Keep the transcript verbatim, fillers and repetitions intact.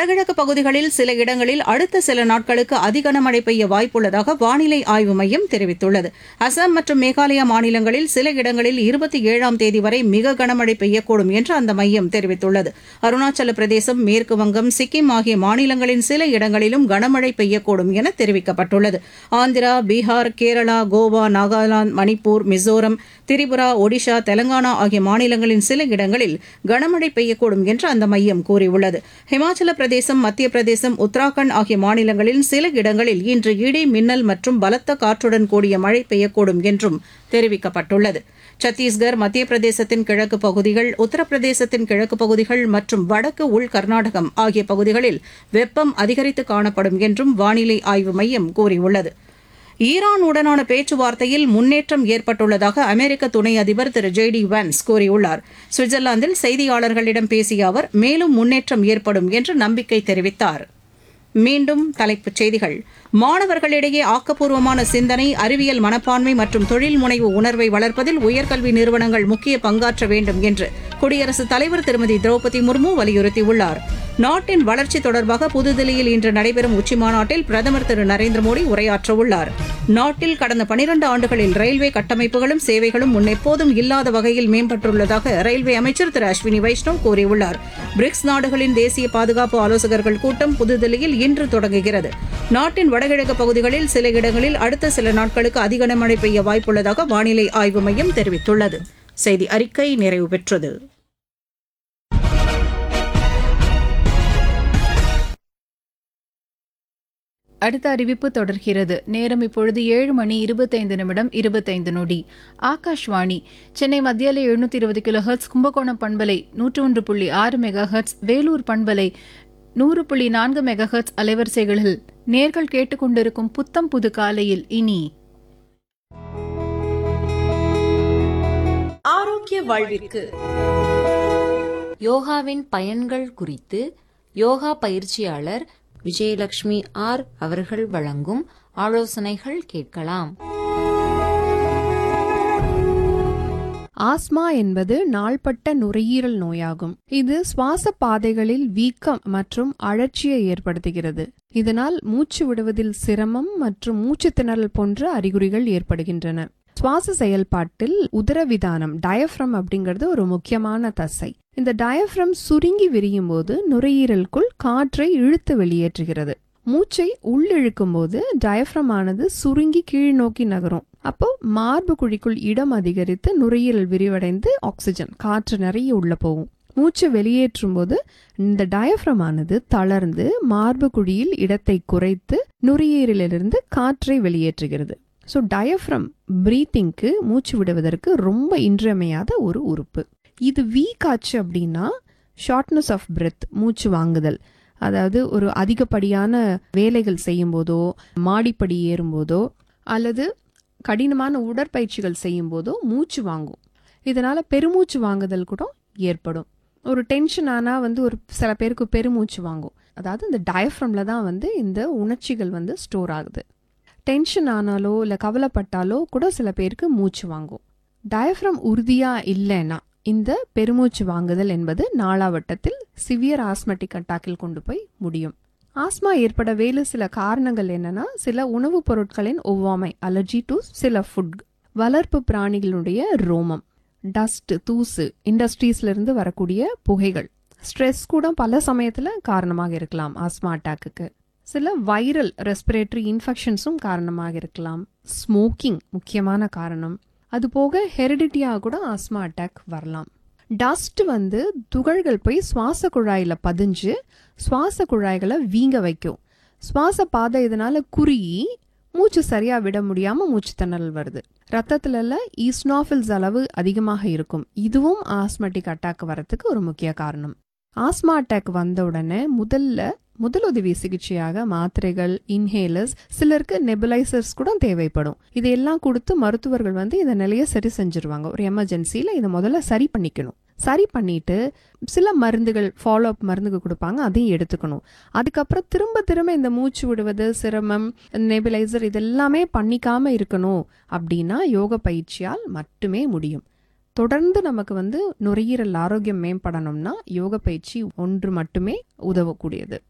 வடகிழக்கு பகுதிகளில் சில இடங்களில் அடுத்த சில நாட்களுக்கு அதி கனமழை பெய்ய வாய்ப்புள்ளதாக வானிலை ஆய்வு மையம் தெரிவித்துள்ளது. அசாம் மற்றும் மேகாலயா மாநிலங்களில் சில இடங்களில் இருபத்தி ஏழாம் தேதி வரை மிக கனமழை பெய்யக்கூடும் என்று அந்த மையம் தெரிவித்துள்ளது. அருணாச்சல பிரதேசம், மேற்கு வங்கம், சிக்கிம் ஆகிய மாநிலங்களின் சில இடங்களிலும் கனமழை பெய்யக்கூடும் என தெரிவிக்கப்பட்டுள்ளது. ஆந்திரா, பீகார், கேரளா, கோவா, நாகாலாந்து, மணிப்பூர், மிசோரம், திரிபுரா, ஒடிஷா, தெலங்கானா ஆகிய மாநிலங்களின் சில இடங்களில் கனமழை பெய்யக்கூடும் என்று அந்த மையம் கூறியுள்ளது. ஹிமாச்சல பிரதேசம், மத்திய பிரதேசம், உத்தராகண்ட் ஆகிய மாநிலங்களில் சில இடங்களில் இன்று இடி, மின்னல் மற்றும் பலத்த காற்றுடன் கூடிய மழை பெய்யக்கூடும் என்றும் தெரிவிக்கப்பட்டுள்ளது. சத்தீஸ்கர், மத்திய பிரதேசத்தின் கிழக்கு பகுதிகள், உத்தரப்பிரதேசத்தின் கிழக்கு பகுதிகள் மற்றும் வடக்கு உள் கர்நாடகம் ஆகிய பகுதிகளில் வெப்பம் அதிகரித்து காணப்படும் என்றும் வானிலை ஆய்வு மையம் கூறியுள்ளது. ஈரானுடனான பேச்சுவார்த்தையில் முன்னேற்றம் ஏற்பட்டுள்ளதாக அமெரிக்க துணை அதிபர் திரு ஜே டி வான்ஸ் கூறியுள்ளார். சுவிட்சர்லாந்தில் செய்தியாளர்களிடம் பேசிய அவர் மேலும் முன்னேற்றம் ஏற்படும் என்று நம்பிக்கை தெரிவித்தார். மீண்டும் தலைப்புச் செய்திகள். மாணவர்களிடையே ஆக்கப்பூர்வமான சிந்தனை, அறிவியல் மனப்பான்மை மற்றும் தொழில் முனைவு உணர்வை வளர்ப்பதில் உயர்கல்வி நிறுவனங்கள் முக்கிய பங்காற்ற வேண்டும் என்று குடியரசுத் தலைவர் திருமதி திரௌபதி முர்மு வலியுறுத்தியுள்ளார். நாட்டின் வளர்ச்சி தொடர்பாக புதுதில்லியில் இன்று நடைபெறும் உச்சிமாநாட்டில் பிரதமர் திரு நரேந்திர மோடி உரையாற்றவுள்ளார். நாட்டில் கடந்த பனிரண்டு ஆண்டுகளில் ரயில்வே கட்டமைப்புகளும் சேவைகளும் முன்னெப்போதும் இல்லாத வகையில் மேம்பட்டுள்ளதாக ரயில்வே அமைச்சர் திரு அஸ்வினி வைஷ்ணவ் கூறியுள்ளார். பிரிக்ஸ் நாடுகளின் தேசிய பாதுகாப்பு ஆலோசகர்கள் கூட்டம் புதுதில்லியில் இன்று தொடங்குகிறது. நாட்டின் வடகிழக்கு பகுதிகளில் சில இடங்களில் அடுத்த சில நாட்களுக்கு அதிக கனமழை பெய்ய வாய்ப்புள்ளதாக வானிலை ஆய்வு மையம் தெரிவித்துள்ளது. செய்தி அறிக்கை நிறைவு பெற்றது. அடுத்த அறிவிப்பு தொடர்கிறது. நேரம் இப்பொழுது ஏழு மணி இருபத்தைந்து நிமிடம் இருபத்தைந்து நொடி. ஆகாஷ்வாணி சென்னை மத்தியால எழுநூத்தி இருபது கிலோ ஹெர்ட்ஸ், கும்பகோணம் பண்பலை நூற்று ஒன்று புள்ளி ஆறு மெகா ஹெர்ட்ஸ், வேலூர் பண்பலை நூறு புள்ளி நான்கு மெகா ஹெர்ட்ஸ் அலைவரிசைகளில் நேர்கள் கேட்டுக்கொண்டிருக்கும் புத்தம் புது காலையில் இனி ஆரோக்கிய வாழ்விற்கு யோகாவின் பயன்கள் குறித்து யோகா பயிற்சியாளர் விஜயலட்சுமி ஆர் அவர்கள் வழங்கும் ஆலோசனைகள் கேட்கலாம். ஆஸ்மா என்பது நாள்பட்ட நுரையீரல் நோயாகும். இது சுவாச பாதைகளில் வீக்கம் மற்றும் அழற்சியை ஏற்படுத்துகிறது. இதனால் மூச்சு விடுவதில் சிரமம் மற்றும் மூச்சு திணறல் போன்ற அறிகுறிகள் ஏற்படுகின்றன. சுவாச செயல்பாட்டில் உதரவிதானம் டயப்ரம் அப்படிங்கிறது ஒரு முக்கியமான தசை. இந்த டயப்ரம் சுருங்கி விரியும் போது நுரையீரலுக்குள் காற்றை இழுத்து வெளியேற்றுகிறது. மூச்சை உள்ளிழுக்கும் போது டயப்ரம் ஆனது சுருங்கி கீழ் நோக்கி நகரும். அப்போ மார்பு குழிக்குள் இடம் அதிகரித்து நுரையீரல் விரிவடைந்து ஆக்சிஜன் காற்று நிறைய உள்ள போகும். மூச்சு வெளியேற்றும் போது இந்த டயப்ரம் ஆனது தளர்ந்து மார்பு குழியில் இடத்தை குறைத்து நுரையீரலிலிருந்து காற்றை வெளியேற்றுகிறது. ஸோ டயப்ரம் பிரீத்திங்க்கு மூச்சு விடுவதற்கு ரொம்ப இன்றியமையாத ஒரு உறுப்பு. இது வீக் ஆச்சு அப்படின்னா ஷார்ட்னஸ் ஆஃப் பிரெத், மூச்சு வாங்குதல், அதாவது ஒரு அதிகப்படியான வேலைகள் செய்யும் போதோ, மாடிப்படி ஏறும்போதோ அல்லது கடினமான உடற்பயிற்சிகள் செய்யும் போதோ மூச்சு வாங்கும். இதனால பெருமூச்சு வாங்குதல் கூட ஏற்படும். ஒரு டென்ஷன் ஆனா வந்து ஒரு சில பேருக்கு பெருமூச்சு வாங்கும். அதாவது இந்த டயப்ரம்ல தான் வந்து இந்த உணர்ச்சிகள் வந்து ஸ்டோர் ஆகுது. டென்ஷன் ஆனாலோ இல்லை கவலைப்பட்டாலோ கூட சில பேருக்கு மூச்சு வாங்கும். டயப்ரம் உறுதியா இல்லைன்னா இந்த பெருமூச்சு வாங்குதல் என்பது நாளாவட்டத்தில் சிவியர் ஆஸ்மட்டிக் அட்டாக்கில் கொண்டு போய் முடியும். ஆஸ்மா ஏற்பட வேறு சில காரணங்கள் என்னன்னா, சில உணவுப் பொருட்களின் ஒவ்வாமை, அலர்ஜி டு சில ஃபுட், வளர்ப்பு பிராணிகளுடைய ரோமம், டஸ்ட், தூசு, இண்டஸ்ட்ரீஸ்ல இருந்து வரக்கூடிய புகைகள், ஸ்ட்ரெஸ் கூட பல சமயத்துல காரணமாக இருக்கலாம் ஆஸ்மா அட்டாக்கு. சில வைரல் ரெஸ்பிரேட்டரி இன்ஃபெக்ஷன்ஸும் காரணமாக இருக்கலாம். ஸ்மோக்கிங் முக்கியமான காரணம். அது போக ஹெரிடிட்டியாக கூட ஆஸ்மா அட்டாக் வரலாம். டஸ்ட் வந்து துகள்கள் போய் சுவாச குழாயில பதிஞ்சு சுவாச குழாய்களை வீங்க வைக்கும். சுவாச பாதை இதனால குறுகி மூச்சு சரியா விட முடியாம மூச்சு திணறல் வருது. ரத்தத்துல ஈஸ்னோஃபில்ஸ் அளவு அதிகமாக இருக்கும். இதுவும் ஆஸ்மட்டிக் அட்டாக் வரத்துக்கு ஒரு முக்கிய காரணம். ஆஸ்மா அட்டாக் வந்த உடனே முதல்ல முதலுதவி சிகிச்சையாக மாத்திரைகள், இன்ஹேலர்ஸ், சிலருக்கு நெபுலைசர்ஸ் கூட தேவைப்படும். இதையெல்லாம் கொடுத்து மருத்துவர்கள் வந்து இந்த நிலையை சரி செஞ்சிருவாங்க. ஒரு எமர்ஜென்சியில இதை முதல்ல சரி பண்ணிக்கணும். சரி பண்ணிட்டு சில மருந்துகள், ஃபாலோ அப் மருந்துகள் கொடுப்பாங்க, அதையும் எடுத்துக்கணும். அதுக்கப்புறம் திரும்ப திரும்ப இந்த மூச்சு விடுவது சிரமம், நெபுலைசர் இதெல்லாமே பண்ணிக்காம இருக்கணும் அப்படின்னா யோக பயிற்சியால் மட்டுமே முடியும். தொடர்ந்து நமக்கு வந்து நுரையீரல் ஆரோக்கியம் மேம்படணும்னா யோக பயிற்சி ஒன்று மட்டுமே உதவக்கூடியது.